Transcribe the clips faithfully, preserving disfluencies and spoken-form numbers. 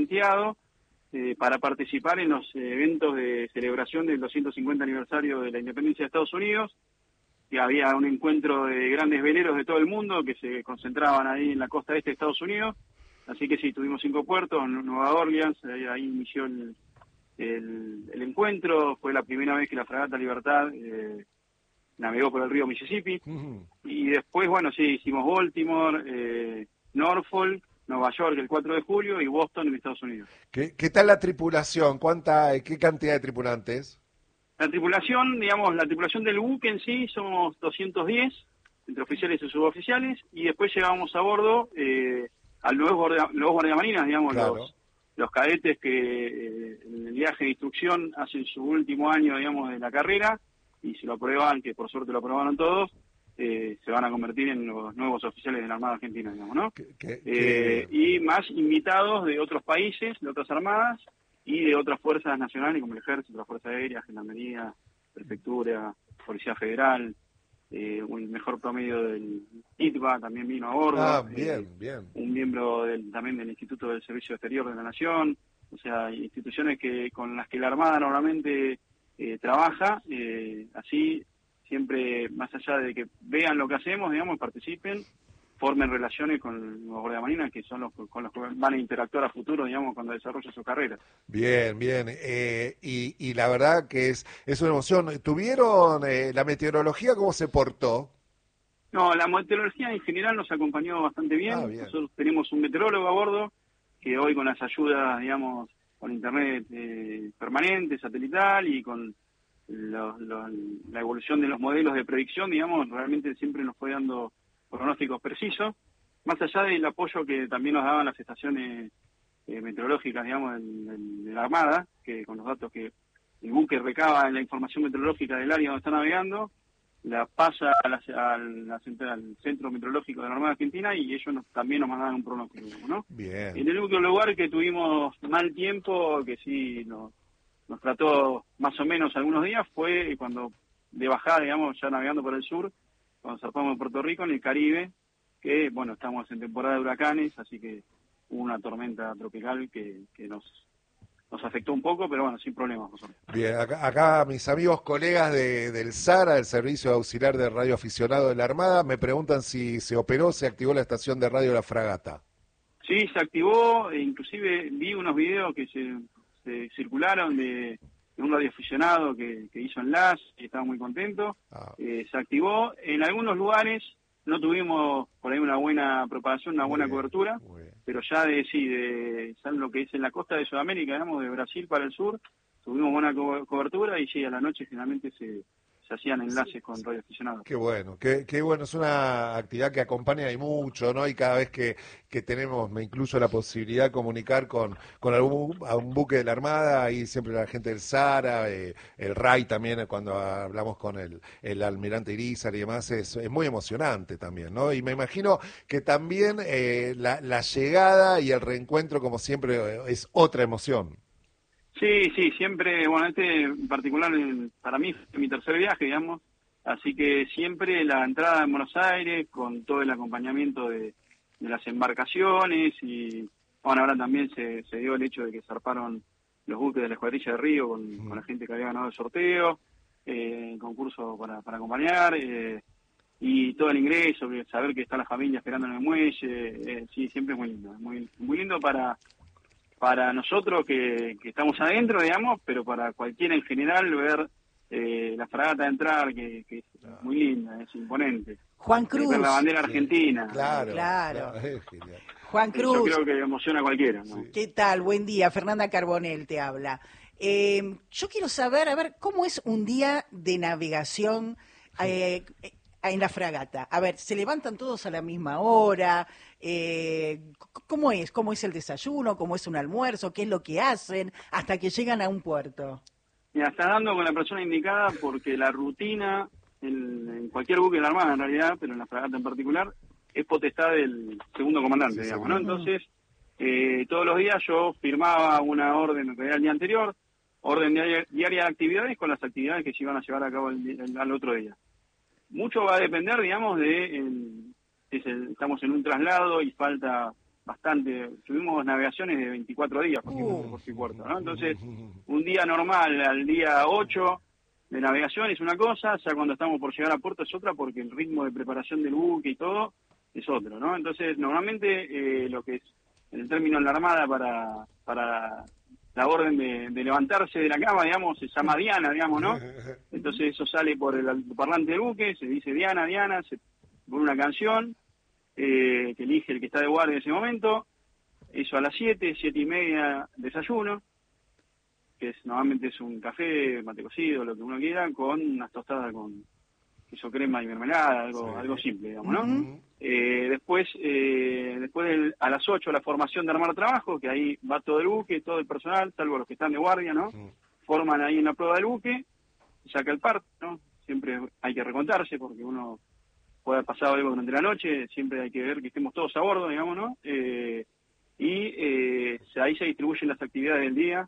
Santiago eh, para participar en los eventos de celebración del doscientos cincuenta aniversario de la independencia de Estados Unidos. Y había un encuentro de grandes veleros de todo el mundo que se concentraban ahí en la costa este de Estados Unidos. Así que sí, tuvimos cinco puertos, en Nueva Orleans, ahí, ahí inició el, el, el encuentro. Fue la primera vez que la fragata Libertad eh, navegó por el río Mississippi. Uh-huh. Y después, bueno, sí, hicimos Baltimore, eh, Norfolk, Nueva York el cuatro de julio y Boston en Estados Unidos. ¿Qué, qué tal la tripulación? ¿Cuánta, qué cantidad de tripulantes? La tripulación, digamos, la tripulación del buque en sí somos doscientos diez, entre oficiales y suboficiales, y después llevamos a bordo eh, a los guardia, los guardiamarinas, digamos, claro. los, los cadetes que eh, en el viaje de instrucción hacen su último año, digamos, de la carrera, y si lo aprueban, que por suerte lo aprobaron todos, eh, se van a convertir en los nuevos oficiales de la Armada Argentina, digamos, ¿no? ¿Qué, qué, eh, qué... Y más invitados de otros países, de otras armadas, y de otras fuerzas nacionales como el Ejército, la Fuerza Aérea, Gendarmería, Prefectura, Policía Federal, eh, un mejor promedio del I T B A también vino a bordo. Ah, bien, eh, bien. Un miembro del, también del Instituto del Servicio Exterior de la Nación, o sea, instituciones que con las que la Armada normalmente eh, trabaja, eh, así siempre más allá de que vean lo que hacemos, digamos, participen, formen relaciones con los guardiamarinas, que son los con los que van a interactuar a futuro, digamos, cuando desarrollen su carrera. Bien, bien. Eh, y, y la verdad que es, es una emoción. ¿Tuvieron eh, la meteorología cómo se portó? No, la meteorología en general nos acompañó bastante bien. Ah, bien. Nosotros tenemos un meteorólogo a bordo, que hoy con las ayudas, digamos, con internet eh, permanente, satelital, y con lo, lo, la evolución de los modelos de predicción, digamos, realmente siempre nos fue dando pronósticos precisos, más allá del apoyo que también nos daban las estaciones eh, meteorológicas, digamos, de, de, de la Armada, que con los datos que el buque recaba en la información meteorológica del área donde está navegando, la pasa a la, a la central, al Centro Meteorológico de la Armada Argentina, y ellos nos, también nos mandaban un pronóstico, ¿no? Bien. En el único lugar que tuvimos mal tiempo, que sí nos, nos trató más o menos algunos días, fue cuando de bajada, digamos, ya navegando por el sur, cuando zarpamos en Puerto Rico, en el Caribe, que, bueno, estamos en temporada de huracanes, así que hubo una tormenta tropical que, que nos nos afectó un poco, pero bueno, sin problemas. Bien, acá, acá mis amigos, colegas de, del SARA, el Servicio Auxiliar de Radio Aficionado de la Armada, me preguntan si se operó, se activó la estación de radio La Fragata. Sí, se activó, e inclusive vi unos videos que se, se circularon de, de un radioaficionado que, que hizo enlace y estaba muy contento. Ah. Eh, se activó. En algunos lugares no tuvimos por ahí una buena propagación, una muy buena bien, cobertura, pero ya de sí, de lo que es en la costa de Sudamérica, digamos, de Brasil para el sur, tuvimos buena co- cobertura y sí, a la noche generalmente se, se hacían enlaces sí, con radioaficionados. Qué bueno, qué, qué bueno, es una actividad que acompaña y mucho, ¿no? Y cada vez que, que tenemos, me incluso la posibilidad de comunicar con, con algún a un buque de la Armada, y siempre la gente del SARA, eh, el R A I también, cuando hablamos con el, el almirante Irizar y demás, es, es muy emocionante también, ¿no? Y me imagino que también eh, la, la llegada y el reencuentro, como siempre, es otra emoción. Sí, sí, siempre, bueno, este en particular para mí fue mi tercer viaje, digamos, así que siempre la entrada en Buenos Aires con todo el acompañamiento de, de las embarcaciones, y bueno, ahora también se, se dio el hecho de que zarparon los buques de la Escuadrilla de Río con, mm. con la gente que había ganado el sorteo, eh, el concurso para, para acompañar, eh, y todo el ingreso, saber que está la familia esperando en el muelle, eh, sí, siempre es muy lindo, muy, muy lindo para... para nosotros que, que estamos adentro, digamos, pero para cualquiera en general ver eh, la fragata entrar, que, que es ah. muy linda, es imponente. Juan Cruz. Eh, ver la bandera argentina. Sí, claro, claro. claro. Juan Cruz. Yo creo que emociona a cualquiera, ¿no? ¿Qué tal? Buen día. Fernanda Carbonell te habla. Eh, yo quiero saber, a ver, ¿cómo es un día de navegación eh, en la fragata? A ver, ¿se levantan todos a la misma hora? Eh, ¿Cómo es? ¿Cómo es el desayuno? ¿Cómo es un almuerzo? ¿Qué es lo que hacen hasta que llegan a un puerto? Mira, estás dando con la persona indicada, porque la rutina, en, en cualquier buque de la Armada en realidad, pero en la fragata en particular, es potestad del segundo comandante, sí, digamos, ¿no? Entonces, eh, todos los días yo firmaba una orden el día anterior, orden diaria, diaria de actividades con las actividades que se iban a llevar a cabo el, el, al otro día. Mucho va a depender, digamos, de... El, Es el, estamos en un traslado y falta bastante, tuvimos navegaciones de veinticuatro días por ejemplo, por puerto, ¿no? Entonces, un día normal al día ocho de navegación es una cosa, ya cuando estamos por llegar a puerto es otra, porque el ritmo de preparación del buque y todo es otro, ¿no? Entonces, normalmente eh, lo que es el término en la Armada para, para la orden de, de levantarse de la cama, digamos, se llama Diana, digamos, ¿no? Entonces eso sale por el altoparlante del buque, se dice Diana, Diana, se pone una canción eh, que elige el que está de guardia en ese momento, eso a las siete, siete y media desayuno, que es normalmente es un café, mate cocido, lo que uno quiera, con unas tostadas con queso crema y mermelada, algo sí. algo simple, digamos, ¿no? Uh-huh. Eh, después, eh, después del, a las ocho la formación de armar trabajo, que ahí va todo el buque, todo el personal, salvo los que están de guardia, ¿no? Uh-huh. Forman ahí en la prueba del buque, saca el parte, ¿no? Siempre hay que recontarse porque uno puede haber pasado algo durante la noche, siempre hay que ver que estemos todos a bordo, digamos, ¿no? Eh, y eh, ahí se distribuyen las actividades del día,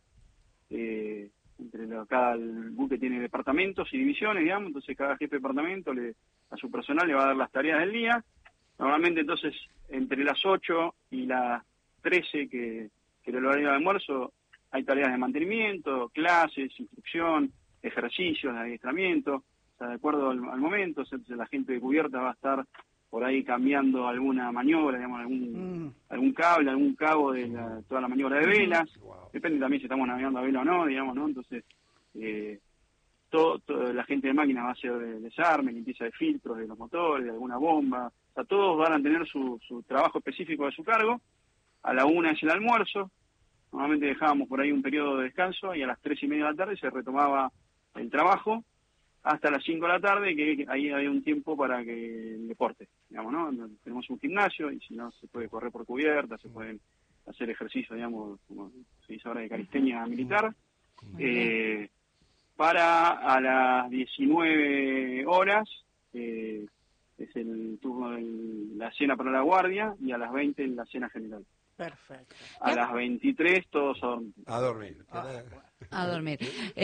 eh, entre la, cada buque tiene departamentos y divisiones, digamos, entonces cada jefe de departamento le, a su personal le va a dar las tareas del día. Normalmente entonces entre las ocho y las trece, que, que es el horario de almuerzo, hay tareas de mantenimiento, clases, instrucción, ejercicios de adiestramiento, o sea, de acuerdo al, al momento, entonces la gente de cubierta va a estar por ahí cambiando alguna maniobra, digamos, algún mm. algún cable, algún cabo de la, toda la maniobra de velas, wow. Depende también si estamos navegando a vela o no, digamos, ¿no? Entonces, eh, todo, todo, la gente de máquinas va a hacer de desarme, limpieza de filtros de los motores, de alguna bomba, o sea, todos van a tener su, su trabajo específico de su cargo. A la una es el almuerzo, normalmente dejábamos por ahí un periodo de descanso y a las tres y media de la tarde se retomaba el trabajo, hasta las cinco de la tarde, que ahí hay un tiempo para que el deporte, digamos, ¿no? Tenemos un gimnasio y si no se puede correr por cubierta, se pueden hacer ejercicios, digamos, como se dice ahora de calistenia militar. Eh, para a las diecinueve horas, eh, es el turno de la cena para la guardia y a las veinte la cena general. Perfecto. A las veintitrés todos a dormir. A dormir. Ah, a dormir.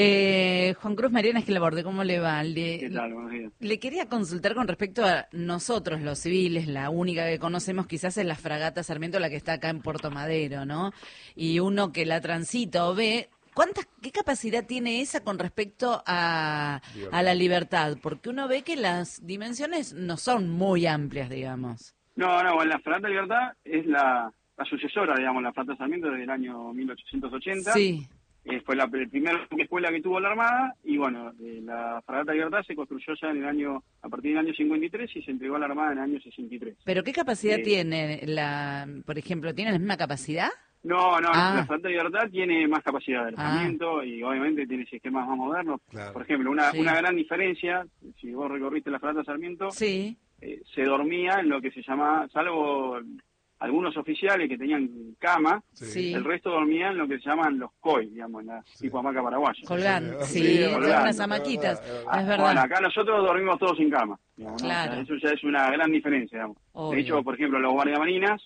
Eh, Juan Cruz, Mariana Esquilaborde, ¿cómo le va? Le, ¿Qué tal? Buenos días. Le quería consultar con respecto a nosotros, los civiles, la única que conocemos quizás es la fragata Sarmiento, la que está acá en Puerto Madero, ¿no? Y uno que la transita o ve, ¿cuánta, qué capacidad tiene esa con respecto a, a la Libertad? Porque uno ve que las dimensiones no son muy amplias, digamos. No, no, bueno, la fragata Libertad es la... la sucesora, digamos, la fragata Sarmiento desde el año mil ochocientos ochenta. Sí. Eh, fue la primera escuela que tuvo la Armada y, bueno, eh, la fragata Libertad se construyó ya en el año, a partir del año cincuenta y tres y se entregó a la Armada en el año sesenta y tres. ¿Pero qué capacidad eh, tiene, la, por ejemplo, tiene la misma capacidad? No, no, ah. la fragata Libertad tiene más capacidad de alojamiento ah. y obviamente tiene sistemas más modernos. Claro. Por ejemplo, una, sí. una gran diferencia, si vos recorriste la fragata Sarmiento, sí. eh, se dormía en lo que se llama, salvo... algunos oficiales que tenían cama, sí. El resto dormían en lo que se llaman los C O I, digamos, en la sí. tipo hamaca paraguaya. Colgando, sí, sí, colgando. Unas hamaquitas, es verdad. Es verdad. Bueno, acá nosotros dormimos todos sin cama, digamos, claro. ¿no? O sea, eso ya es una gran diferencia, digamos. Obvio. De hecho, por ejemplo, los guardiamarinas,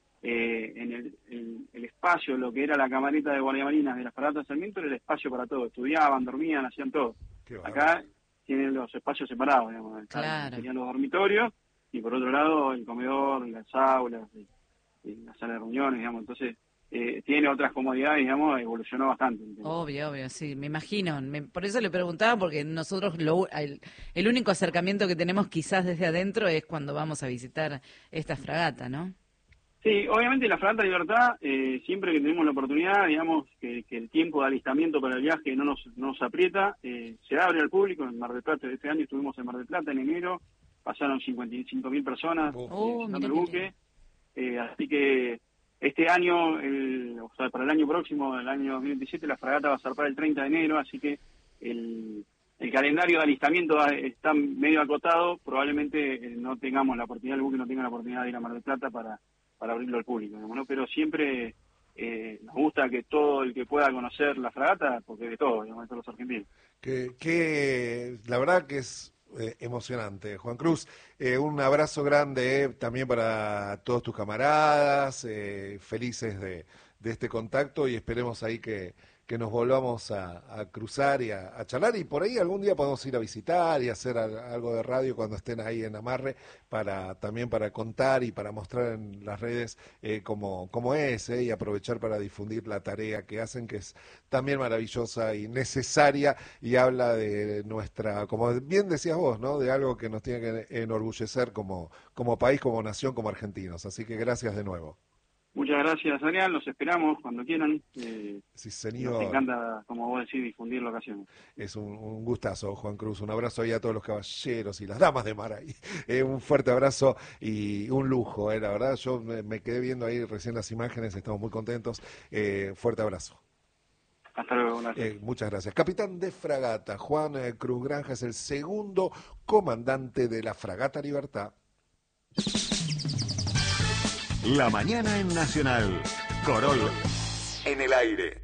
eh, en el, el, el espacio, lo que era la camarita de guardiamarinas de las fragatas Sarmiento, era el espacio para todo, estudiaban, dormían, hacían todo. Acá tienen los espacios separados, digamos, claro. Tenían los dormitorios y por otro lado el comedor, las aulas, el, en la sala de reuniones, digamos, entonces eh, tiene otras comodidades, digamos, evolucionó bastante. ¿Entiendes? Obvio, obvio, sí, me imagino. Me, por eso le preguntaba, porque nosotros lo, el, el único acercamiento que tenemos quizás desde adentro es cuando vamos a visitar esta fragata, ¿no? Sí, obviamente la fragata Libertad, eh, siempre que tenemos la oportunidad, digamos, que, que el tiempo de alistamiento para el viaje no nos, no nos aprieta, eh, se abre al público. En Mar del Plata, este año estuvimos en Mar del Plata en enero, pasaron cincuenta y cinco mil personas oh, eh, el buque. Eh, así que este año, el, o sea, para el año próximo, el año dos mil veintisiete, la fragata va a zarpar el treinta de enero, así que el, el calendario de alistamiento está medio acotado, probablemente eh, no tengamos la oportunidad, el buque no tenga la oportunidad de ir a Mar del Plata para, para abrirlo al público, ¿no? Pero siempre eh, nos gusta que todo el que pueda conocer la fragata, porque de todo, digamos, de todos los argentinos. Que, que la verdad que es... Eh, emocionante. Juan Cruz, eh, un abrazo grande eh, también para todos tus camaradas, eh, felices de, de este contacto y esperemos ahí que, que nos volvamos a, a cruzar y a, a charlar, y por ahí algún día podemos ir a visitar y hacer a, algo de radio cuando estén ahí en Amarre, para también para contar y para mostrar en las redes eh, cómo, cómo es, eh, y aprovechar para difundir la tarea que hacen, que es también maravillosa y necesaria, y habla de nuestra, como bien decías vos, ¿no? De algo que nos tiene que enorgullecer como, como país, como nación, como argentinos. Así que gracias de nuevo. Muchas gracias, Adrián. Los esperamos cuando quieran. Eh, sí, señor. Nos encanta, como vos decís, difundir la ocasión. Es un, un gustazo, Juan Cruz. Un abrazo ahí a todos los caballeros y las damas de mar ahí. Eh, un fuerte abrazo y un lujo, eh, la verdad. Yo me, me quedé viendo ahí recién las imágenes, estamos muy contentos. Eh, fuerte abrazo. Hasta luego, gracias. Eh, muchas gracias. Capitán de fragata, Juan eh, Cruz Granja es el segundo comandante de la Fragata Libertad. La mañana en Nacional. Corol en el aire.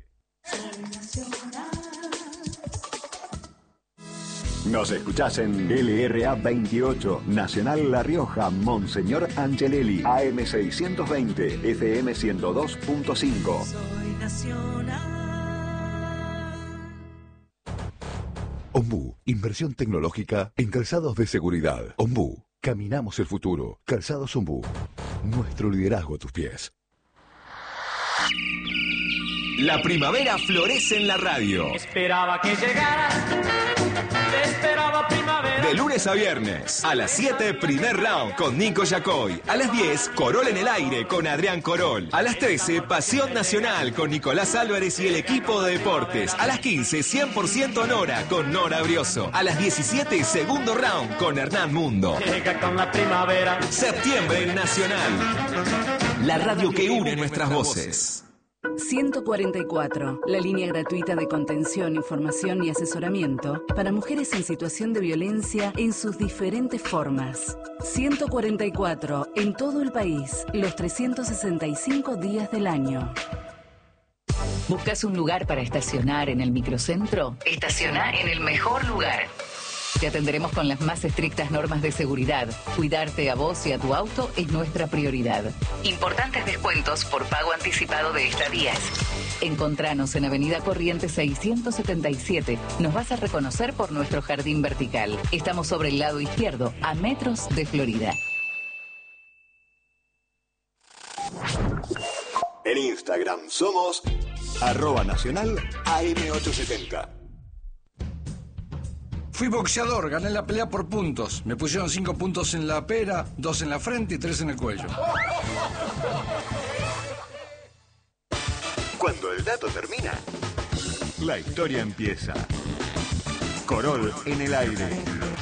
Nos escuchás en L R A veintiocho, Nacional La Rioja, Monseñor Angelelli, A M seiscientos veinte, F M ciento dos punto cinco. Soy nacional. Ombú, inversión tecnológica en calzados de seguridad. Ombú, caminamos el futuro. Calzados Ombú, nuestro liderazgo a tus pies. La primavera florece en la radio. Esperaba que llegara, te esperaba primavera. De lunes a viernes, a las siete, primer round con Nico Yacoy. A las diez, Corol en el aire con Adrián Corol. A las trece, Pasión Nacional con Nicolás Álvarez y el equipo de deportes. A las quince, cien por ciento Nora con Nora Brioso. A las diecisiete, segundo round con Hernán Mundo. Llega con la primavera. Septiembre en Nacional. La radio que une nuestras voces. ciento cuarenta y cuatro, la línea gratuita de contención, información y asesoramiento para mujeres en situación de violencia en sus diferentes formas. ciento cuarenta y cuatro, en todo el país, los trescientos sesenta y cinco días del año. ¿Buscas un lugar para estacionar en el microcentro? Estaciona en el mejor lugar. Te atenderemos con las más estrictas normas de seguridad. Cuidarte a vos y a tu auto es nuestra prioridad. Importantes descuentos por pago anticipado de estadías. Encontranos en Avenida Corrientes seiscientos setenta y siete. Nos vas a reconocer por nuestro jardín vertical. Estamos sobre el lado izquierdo, a metros de Florida. En Instagram somos arroba nacional A M ochocientos setenta. Fui boxeador, gané la pelea por puntos. Me pusieron cinco puntos en la pera, dos en la frente y tres en el cuello. Cuando el dato termina, la historia empieza. Corol en el aire.